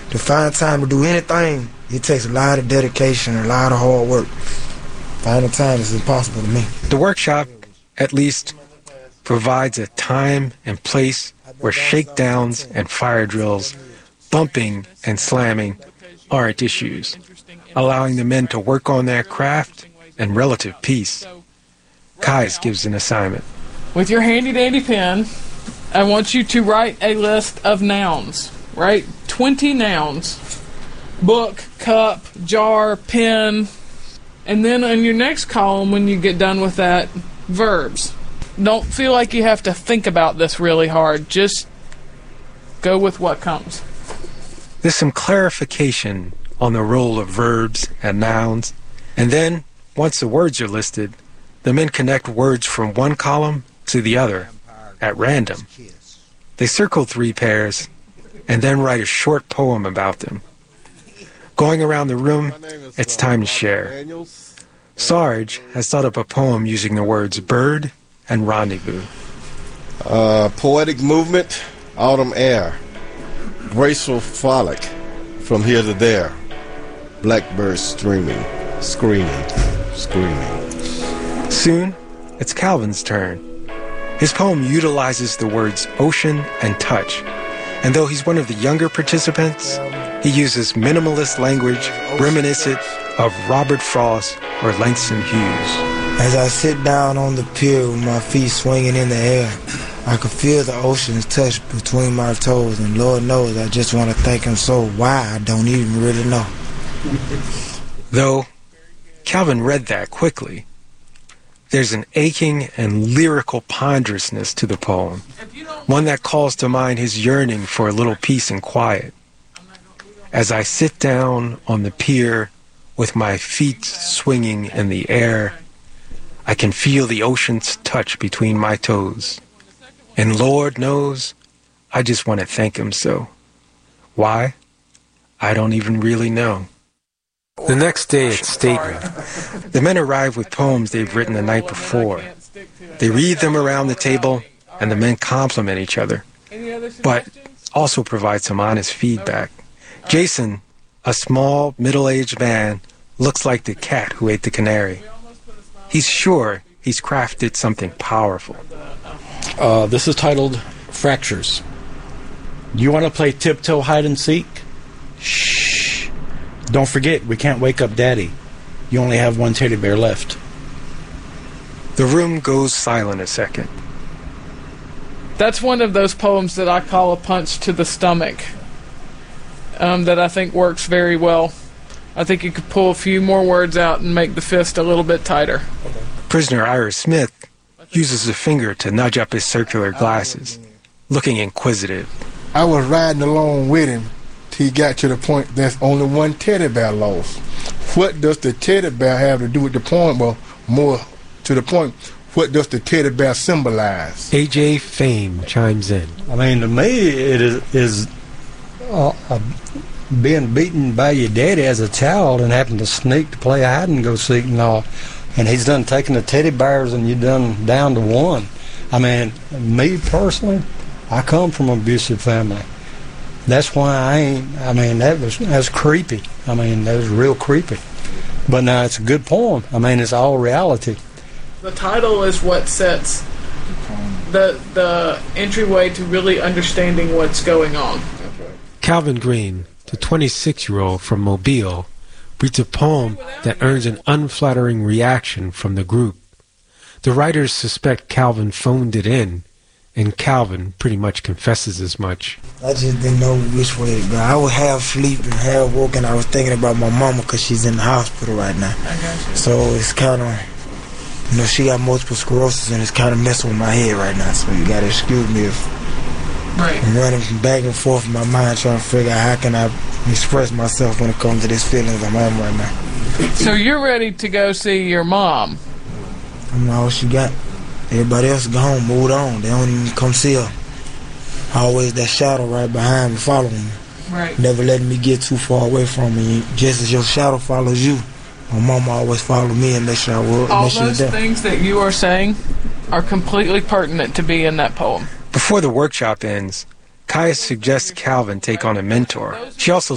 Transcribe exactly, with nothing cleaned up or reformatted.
To find time to do anything, it takes a lot of dedication, a lot of hard work. Finding time is impossible to me. The workshop, at least, provides a time and place where shakedowns and fire drills, bumping and slamming aren't issues, allowing the men to work on their craft and relative peace. Kais gives an assignment. With your handy-dandy pen, I want you to write a list of nouns. Write twenty nouns. Book, cup, jar, pen. And then in your next column, when you get done with that, verbs. Don't feel like you have to think about this really hard. Just go with what comes. There's some clarification on the role of verbs and nouns. And then, once the words are listed, the men connect words from one column to the other at random. They circle three pairs and then write a short poem about them. Going around the room, it's time to share. Sarge has thought up a poem using the words bird and rendezvous. Uh, poetic movement, autumn air, graceful frolic, from here to there, blackbirds streaming, screaming, screaming. Soon, it's Calvin's turn. His poem utilizes the words ocean and touch, and though he's one of the younger participants, he uses minimalist language reminiscent of Robert Frost or Langston Hughes. As I sit down on the pier with my feet swinging in the air, I can feel the ocean's touch between my toes, and Lord knows I just want to thank him so why I don't even really know. Though Calvin read that quickly, there's an aching and lyrical ponderousness to the poem, one that calls to mind his yearning for a little peace and quiet. As I sit down on the pier with my feet swinging in the air, I can feel the ocean's touch between my toes. And Lord knows, I just want to thank him so. Why? I don't even really know. The next day at stateroom, the men arrive with poems they've written the night before. They read them around the table, and the men compliment each other, but also provide some honest feedback. Jason, a small, middle-aged man, looks like the cat who ate the canary. He's sure he's crafted something powerful. Uh, this is titled Fractures. You want to play tiptoe hide and seek? Shh. Don't forget, we can't wake up Daddy. You only have one teddy bear left. The room goes silent a second. That's one of those poems that I call a punch to the stomach, um, that I think works very well. I think you could pull a few more words out and make the fist a little bit tighter. Prisoner Ira Smith uses a finger to nudge up his circular glasses, looking inquisitive. I was riding along with him till he got to the point there's only one teddy bear lost. What does the teddy bear have to do with the poem? Well, more to the point, what does the teddy bear symbolize? A J Fame chimes in. I mean, to me, it is, is uh, uh, being beaten by your daddy as a child and having to sneak to play hide and go seek and all. And he's done taking the teddy bears and you done down to one. I mean, me personally, I come from an abusive family. That's why I ain't, I mean, that was, that was creepy. I mean, that was real creepy. But now it's a good poem. I mean, it's all reality. The title is what sets the the entryway to really understanding what's going on. Calvin Green, the twenty-six-year-old from Mobile, reads a poem that earns an unflattering reaction from the group. The writers suspect Calvin phoned it in, and Calvin pretty much confesses as much. I just didn't know which way to go. I was half asleep and half woke, and I was thinking about my mama because she's in the hospital right now. So it's kind of, you know, she got multiple sclerosis, and it's kind of messing with my head right now. So you got to excuse me if right. I'm running back and forth in my mind trying to figure out how can I express myself when it comes to these feelings I'm having right now. So you're ready to go see your mom? I'm all she got. Everybody else go home, moved on. They don't even come see her. Always that shadow right behind me, following me. Right. Never letting me get too far away from me. Just as your shadow follows you, my mama always followed me and make sure I was. All make sure those things that you are saying are completely pertinent to be in that poem. Before the workshop ends, Kaya suggests Calvin take on a mentor. She also